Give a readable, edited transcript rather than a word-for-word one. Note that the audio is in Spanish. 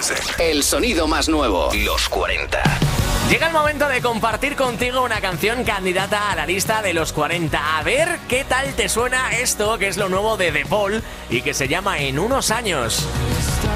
Music. El sonido más nuevo. Los 40. Llega el momento de compartir contigo una canción candidata a la lista de los 40. A ver qué tal te suena esto, que es lo nuevo de The Paul y que se llama En unos años.